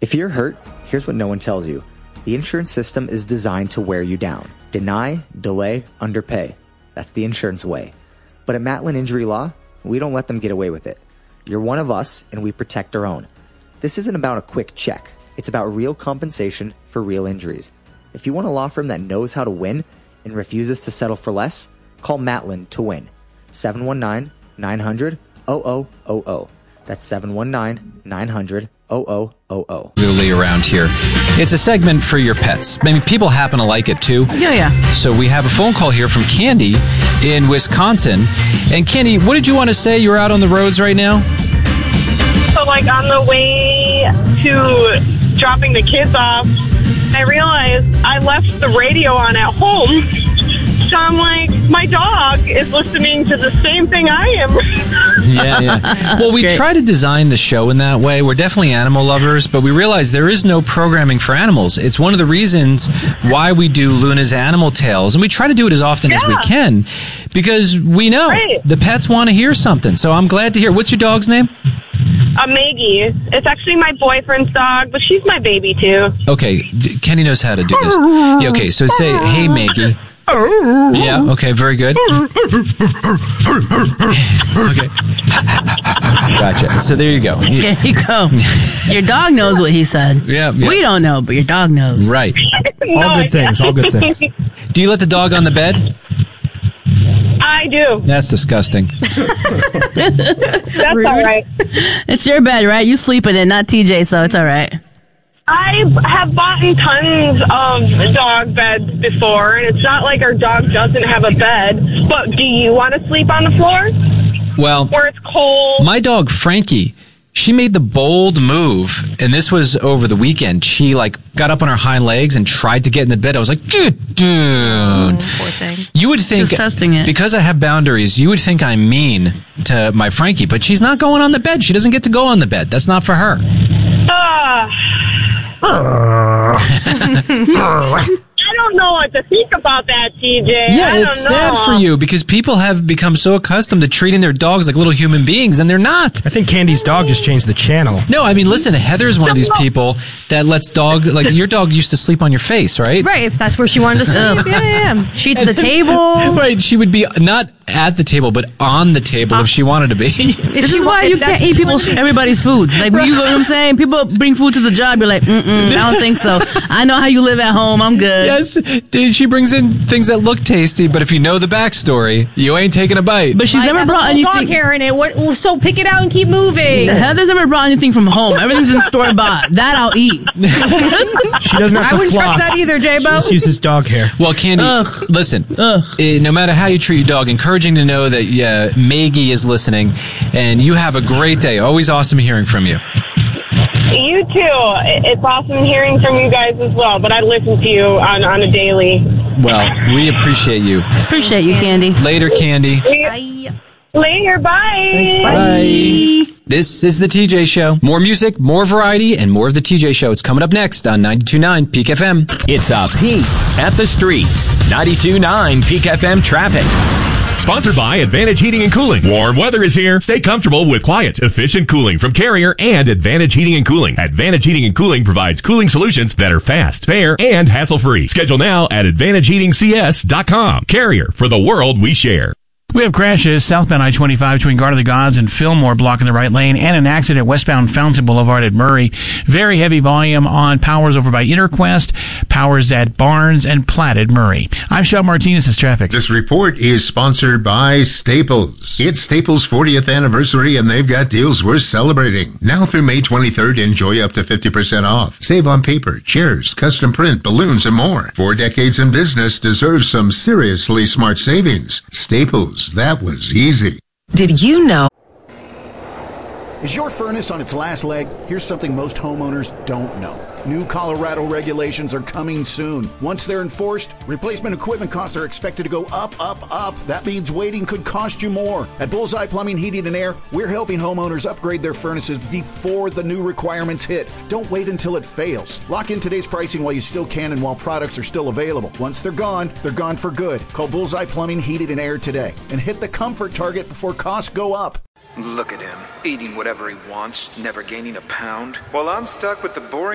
If you're hurt, here's what no one tells you. The insurance system is designed to wear you down. Deny, delay, underpay. That's the insurance way. But at Matlin Injury Law, we don't let them get away with it. You're one of us, and we protect our own. This isn't about a quick check. It's about real compensation for real injuries. If you want a law firm that knows how to win and refuses to settle for less, call Matlin to win. 719-900-0000. That's 719-900-0000. Really around here. It's a segment for your pets. I mean, people happen to like it too. Yeah. So we have a phone call here from Candy in Wisconsin. And Candy, what did you want to say? You're out on the roads right now? So, like, on the way to dropping the kids off, I realized I left the radio on at home. So I'm like, my dog is listening to the same thing I am. Yeah. Well, we try to design the show in that way. We're definitely animal lovers, but we realize there is no programming for animals. It's one of the reasons why we do Luna's Animal Tales, and we try to do it as often as we can, because we know the pets want to hear something. So I'm glad to hear. What's your dog's name? Maggie. It's actually my boyfriend's dog, but she's my baby, too. Okay, Kenny knows how to do this. Yeah, okay, so say, hey, Maggie. Yeah, okay, very good. Okay. Gotcha. So there you go. There you go. Your dog knows what he said. Yeah. We don't know, but your dog knows. Right. All good things. Do you let the dog on the bed? I do. That's disgusting. That's all right. It's your bed, right? You sleep in it, not TJ, so it's all right. I have bought tons of dog beds before, and it's not like our dog doesn't have a bed. But do you want to sleep on the floor? Well, where it's cold? My dog, Frankie, she made the bold move, and this was over the weekend. She, got up on her hind legs and tried to get in the bed. I was like, dude. Poor thing. You would think, she was testing it. Because I have boundaries, you would think I'm mean to my Frankie, but she's not going on the bed. She doesn't get to go on the bed. That's not for her. I don't know what to think about that, TJ. Yeah, it's sad for you because people have become so accustomed to treating their dogs like little human beings, and they're not. I think Candy's dog just changed the channel. No, I mean, listen, Heather's one of these people that lets your dog used to sleep on your face, right? Right, if that's where she wanted to sleep. Yeah. Sheets at the table. Right, she would be not at the table, but on the table if she wanted to be. This is why you can't eat everybody's food. You know what I'm saying? People bring food to the job, you're like, I don't think so. I know how you live at home, I'm good. Yes, dude, she brings in things that look tasty, but if you know the backstory, you ain't taking a bite. But she's never brought anything. Dog hair in it. So pick it out and keep moving. Heather's never brought anything from home. Everything's been store bought. That I'll eat. She doesn't have to I wouldn't floss. trust that either, J-Bo. She just uses dog hair. Well, Candy, listen, no matter how you treat your dog, encouraging to know that Maggie is listening, and you have a great day. Always awesome hearing from you. You too. It's awesome hearing from you guys as well, but I listen to you on a daily. Well, we appreciate you. Appreciate you, Candy. Later, Candy. Bye. Later, bye. Thanks, bye. This is the TJ Show. More music, more variety, and more of the TJ Show. It's coming up next on 92.9 Peak FM. It's a peek at the streets. 92.9 Peak FM traffic. Sponsored by Advantage Heating and Cooling. Warm weather is here. Stay comfortable with quiet, efficient cooling from Carrier and Advantage Heating and Cooling. Advantage Heating and Cooling provides cooling solutions that are fast, fair, and hassle-free. Schedule now at AdvantageHeatingCS.com. Carrier, for the world we share. We have crashes southbound I-25 between Garden of the Gods and Fillmore blocking the right lane, and an accident westbound Fountain Boulevard at Murray. Very heavy volume on Powers over by Interquest, Powers at Barnes and Platt at Murray. I'm Sean Martinez. This traffic. This report is sponsored by Staples. It's Staples' 40th anniversary, and they've got deals worth celebrating. Now through May 23rd, enjoy up to 50% off. Save on paper, chairs, custom print, balloons, and more. 4 decades in business deserves some seriously smart savings. Staples. That was easy. Did you know? Is your furnace on its last leg? Here's something most homeowners don't know. New Colorado regulations are coming soon. Once they're enforced, replacement equipment costs are expected to go up, up, up. That means waiting could cost you more. At Bullseye Plumbing, Heating, and Air, we're helping homeowners upgrade their furnaces before the new requirements hit. Don't wait until it fails. Lock in today's pricing while you still can and while products are still available. Once they're gone for good. Call Bullseye Plumbing, Heating, and Air today and hit the comfort target before costs go up. Look at him, eating whatever he wants, never gaining a pound. While I'm stuck with the boring